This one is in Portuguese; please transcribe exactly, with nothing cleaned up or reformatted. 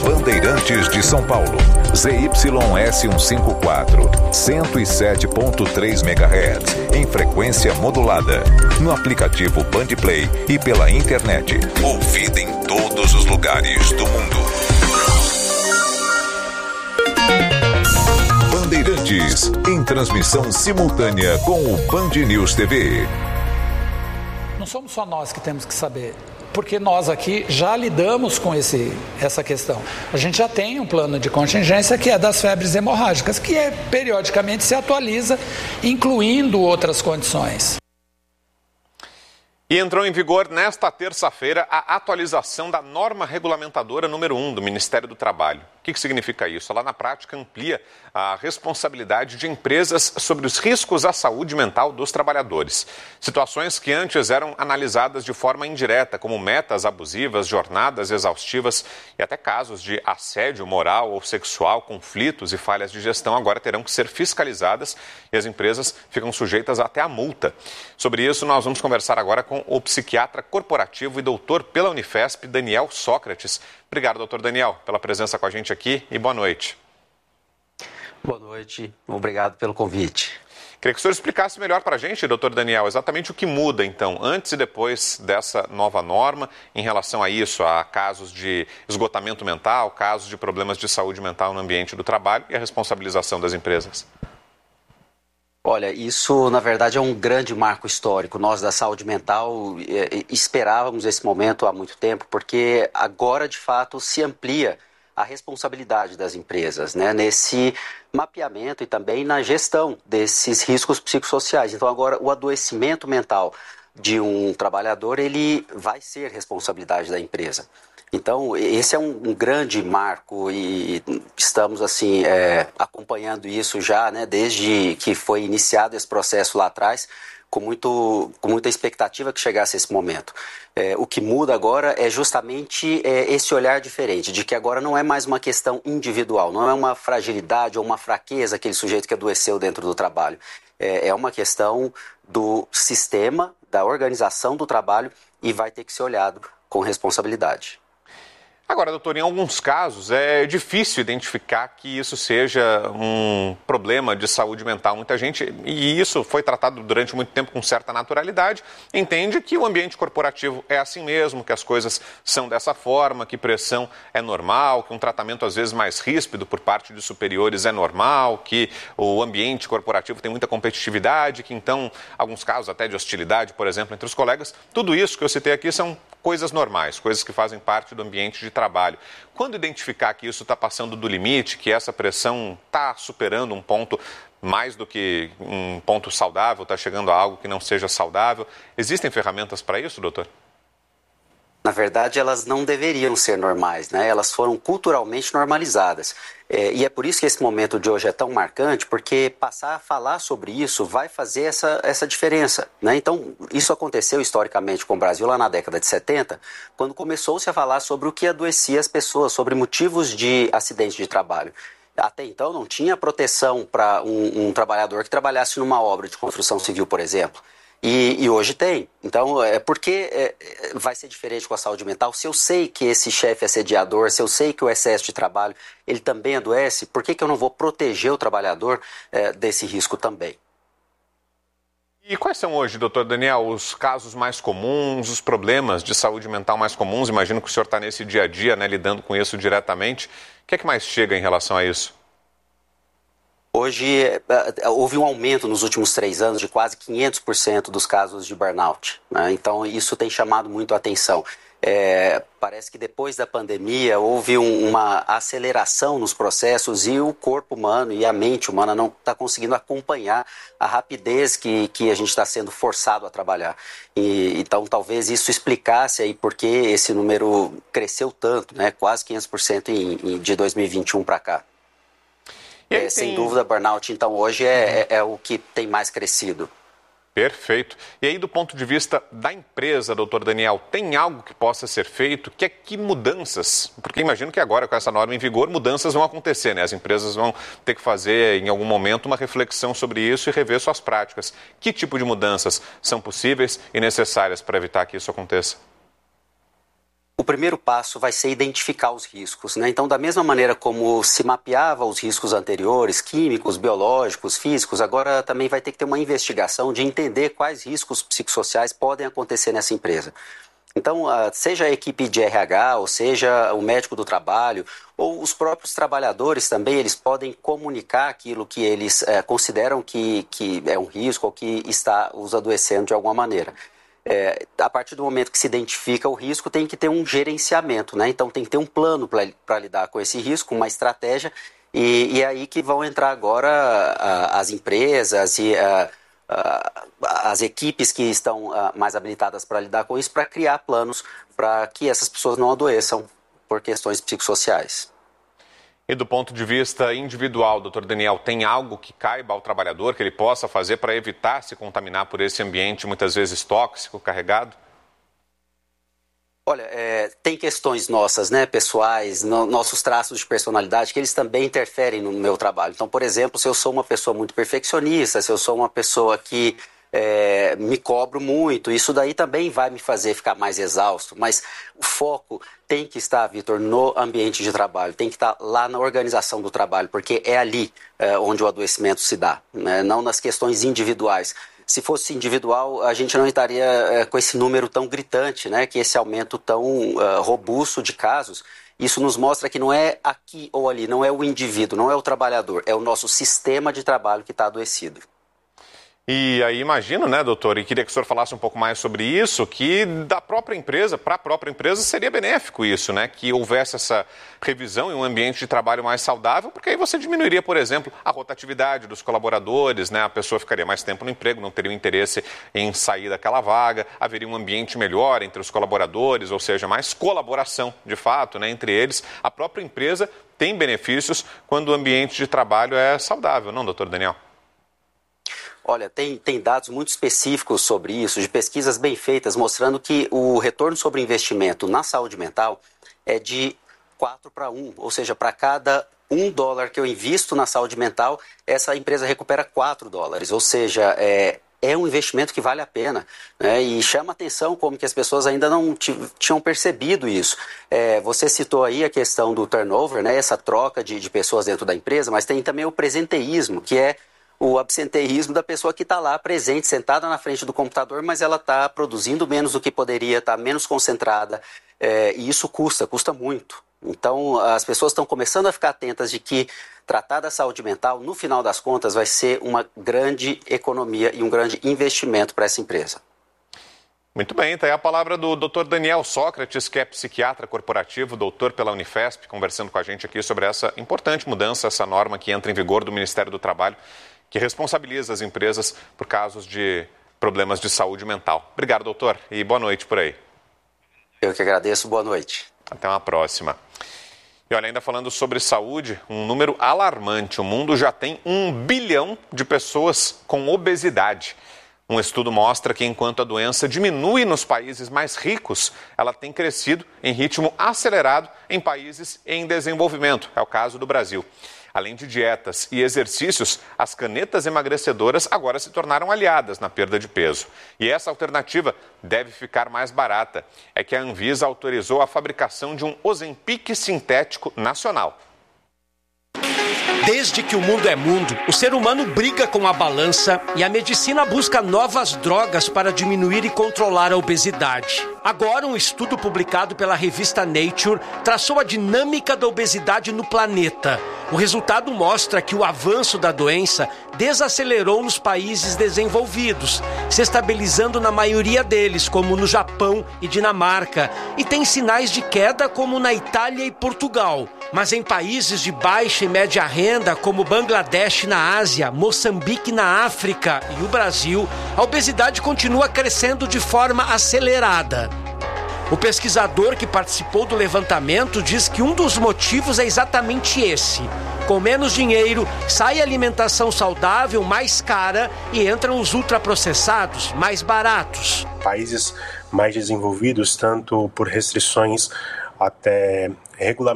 Bandeirantes de São Paulo, Z Y S cento e cinquenta e quatro, cento e sete ponto três megahertz, em frequência modulada, no aplicativo Bandplay e pela internet. Ouvida em todos os lugares do mundo. Bandeirantes, em transmissão simultânea com o Band News T V. Não somos só nós que temos que saber, porque nós aqui já lidamos com esse, essa questão. A gente já tem um plano de contingência que é das febres hemorrágicas, que é, periodicamente se atualiza, incluindo outras condições. E entrou em vigor nesta terça-feira a atualização da norma regulamentadora número um do Ministério do Trabalho. O que, que significa isso? Ela, na prática, amplia a responsabilidade de empresas sobre os riscos à saúde mental dos trabalhadores. Situações que antes eram analisadas de forma indireta, como metas abusivas, jornadas exaustivas e até casos de assédio moral ou sexual, conflitos e falhas de gestão, agora terão que ser fiscalizadas e as empresas ficam sujeitas até a multa. Sobre isso, nós vamos conversar agora com o psiquiatra corporativo e doutor pela Unifesp, Daniel Sócrates. Obrigado, doutor Daniel, pela presença com a gente aqui e boa noite. Boa noite, obrigado pelo convite. Queria que o senhor explicasse melhor para a gente, doutor Daniel, exatamente o que muda, então, antes e depois dessa nova norma, em relação a isso, a casos de esgotamento mental, casos de problemas de saúde mental no ambiente do trabalho e a responsabilização das empresas. Olha, isso na verdade é um grande marco histórico. Nós da saúde mental eh, esperávamos esse momento há muito tempo, porque agora de fato se amplia a responsabilidade das empresas, né, nesse mapeamento e também na gestão desses riscos psicossociais. Então agora o adoecimento mental de um trabalhador, ele vai ser responsabilidade da empresa. Então, esse é um, um grande marco e estamos assim é, acompanhando isso já, né, desde que foi iniciado esse processo lá atrás, com, muito, com muita expectativa que chegasse esse momento. É, o que muda agora é justamente é, esse olhar diferente, de que agora não é mais uma questão individual, não é uma fragilidade ou uma fraqueza aquele sujeito que adoeceu dentro do trabalho. É, é uma questão do sistema, da organização do trabalho e vai ter que ser olhado com responsabilidade. Agora, doutor, em alguns casos é difícil identificar que isso seja um problema de saúde mental. Muita gente, e isso foi tratado durante muito tempo com certa naturalidade, entende que o ambiente corporativo é assim mesmo, que as coisas são dessa forma, que pressão é normal, que um tratamento às vezes mais ríspido por parte de superiores é normal, que o ambiente corporativo tem muita competitividade, que então, alguns casos até de hostilidade, por exemplo, entre os colegas. Tudo isso que eu citei aqui são coisas normais, coisas que fazem parte do ambiente de trabalho. Quando identificar que isso está passando do limite, que essa pressão está superando um ponto mais do que um ponto saudável, está chegando a algo que não seja saudável, existem ferramentas para isso, doutor? Na verdade, elas não deveriam ser normais, né? Elas foram culturalmente normalizadas. É, e é por isso que esse momento de hoje é tão marcante, porque passar a falar sobre isso vai fazer essa, essa diferença, né? Então, isso aconteceu historicamente com o Brasil lá na década de setenta, quando começou-se a falar sobre o que adoecia as pessoas, sobre motivos de acidente de trabalho. Até então, não tinha proteção para um, um trabalhador que trabalhasse numa obra de construção civil, por exemplo. E, e hoje tem. Então, é porque é, vai ser diferente com a saúde mental? Se eu sei que esse chefe assediador, se eu sei que o excesso de trabalho, ele também adoece, por que, que eu não vou proteger o trabalhador é, desse risco também? E quais são hoje, doutor Daniel, os casos mais comuns, os problemas de saúde mental mais comuns? Imagino que o senhor está nesse dia a dia, né, lidando com isso diretamente. O que é que mais chega em relação a isso? Hoje, houve um aumento nos últimos três anos de quase quinhentos por cento dos casos de burnout, né? Então, isso tem chamado muito a atenção. É, parece que depois da pandemia houve um, uma aceleração nos processos e o corpo humano e a mente humana não está conseguindo acompanhar a rapidez que, que a gente está sendo forçado a trabalhar. E, então, talvez isso explicasse aí por que esse número cresceu tanto, né? Quase quinhentos por cento em, em, de dois mil e vinte e um para cá. É, tem... Sem dúvida, burnout, então, hoje é, é, é o que tem mais crescido. Perfeito. E aí, do ponto de vista da empresa, doutor Daniel, tem algo que possa ser feito? Que, que mudanças? Porque imagino que agora, com essa norma em vigor, mudanças vão acontecer, né? As empresas vão ter que fazer, em algum momento, uma reflexão sobre isso e rever suas práticas. Que tipo de mudanças são possíveis e necessárias para evitar que isso aconteça? o primeiro passo vai ser identificar os riscos, né? Então, da mesma maneira como se mapeava os riscos anteriores, químicos, biológicos, físicos, agora também vai ter que ter uma investigação de entender quais riscos psicossociais podem acontecer nessa empresa. Então, seja a equipe de R H, ou seja o médico do trabalho, ou os próprios trabalhadores também, eles podem comunicar aquilo que eles é, consideram que, que é um risco ou que está os adoecendo de alguma maneira. É, a partir do momento que se identifica o risco, tem que ter um gerenciamento, né? Então tem que ter um plano para lidar com esse risco, uma estratégia, e, e é aí que vão entrar agora a, as empresas e a, a, as equipes que estão a, mais habilitadas para lidar com isso, para criar planos para que essas pessoas não adoeçam por questões psicossociais. E do ponto de vista individual, doutor Daniel, tem algo que caiba ao trabalhador, que ele possa fazer para evitar se contaminar por esse ambiente muitas vezes tóxico, carregado? Olha, é, tem questões nossas, né, pessoais, no, nossos traços de personalidade, que eles também interferem no meu trabalho. Então, por exemplo, se eu sou uma pessoa muito perfeccionista, se eu sou uma pessoa que É, me cobro muito, isso daí também vai me fazer ficar mais exausto, mas o foco tem que estar, Vitor, no ambiente de trabalho, tem que estar lá na organização do trabalho, porque é ali é, onde o adoecimento se dá, né? Não nas questões individuais. Se fosse individual, a gente não estaria é, com esse número tão gritante, né? Que esse aumento tão é, robusto de casos. Isso nos mostra que não é aqui ou ali, não é o indivíduo, não é o trabalhador, é o nosso sistema de trabalho que está adoecido. E aí imagino, né, doutor, e queria que o senhor falasse um pouco mais sobre isso, que da própria empresa, para a própria empresa, seria benéfico isso, né, que houvesse essa revisão em um ambiente de trabalho mais saudável, porque aí você diminuiria, por exemplo, a rotatividade dos colaboradores, né, a pessoa ficaria mais tempo no emprego, não teria interesse em sair daquela vaga, haveria um ambiente melhor entre os colaboradores, ou seja, mais colaboração, de fato, né, entre eles. A própria empresa tem benefícios quando o ambiente de trabalho é saudável, não, doutor Daniel? Olha, tem, tem dados muito específicos sobre isso, de pesquisas bem feitas, mostrando que o retorno sobre investimento na saúde mental é de quatro para um, ou seja, para cada um dólar que eu invisto na saúde mental, essa empresa recupera quatro dólares, ou seja, é, é um investimento que vale a pena, né? E chama atenção como que as pessoas ainda não tinham percebido isso. É, você citou aí a questão do turnover, né? Essa troca de, de pessoas dentro da empresa, mas tem também o presenteísmo, que é o absenteísmo da pessoa que está lá presente, sentada na frente do computador, mas ela está produzindo menos do que poderia, está menos concentrada, é, e isso custa, custa muito. Então, as pessoas estão começando a ficar atentas de que tratar da saúde mental, no final das contas, vai ser uma grande economia e um grande investimento para essa empresa. Muito bem, está aí a palavra do doutor Daniel Sócrates, que é psiquiatra corporativo, doutor pela Unifesp, conversando com a gente aqui sobre essa importante mudança, essa norma que entra em vigor do Ministério do Trabalho, que responsabiliza as empresas por casos de problemas de saúde mental. Obrigado, doutor, e boa noite por aí. Eu que agradeço, boa noite. Até uma próxima. E olha, ainda falando sobre saúde, um número alarmante. O mundo já tem um bilhão de pessoas com obesidade. Um estudo mostra que enquanto a doença diminui nos países mais ricos, ela tem crescido em ritmo acelerado em países em desenvolvimento. É o caso do Brasil. Além de dietas e exercícios, as canetas emagrecedoras agora se tornaram aliadas na perda de peso. E essa alternativa deve ficar mais barata. É que a Anvisa autorizou a fabricação de um Ozempic sintético nacional. Desde que o mundo é mundo, o ser humano briga com a balança e a medicina busca novas drogas para diminuir e controlar a obesidade. Agora, um estudo publicado pela revista Nature traçou a dinâmica da obesidade no planeta. O resultado mostra que o avanço da doença desacelerou nos países desenvolvidos, se estabilizando na maioria deles, como no Japão e Dinamarca, e tem sinais de queda como na Itália e Portugal. Mas em países de baixa e média renda, como Bangladesh na Ásia, Moçambique na África e o Brasil, a obesidade continua crescendo de forma acelerada. O pesquisador que participou do levantamento diz que um dos motivos é exatamente esse. Com menos dinheiro, sai a alimentação saudável mais cara e entram os ultraprocessados mais baratos. Países mais desenvolvidos, tanto por restrições até regulamentações,